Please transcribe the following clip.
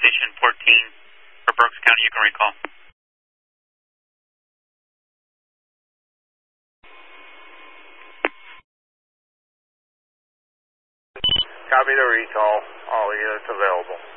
Station 14 for Berks County. You can recall. Copy the recall. All units available.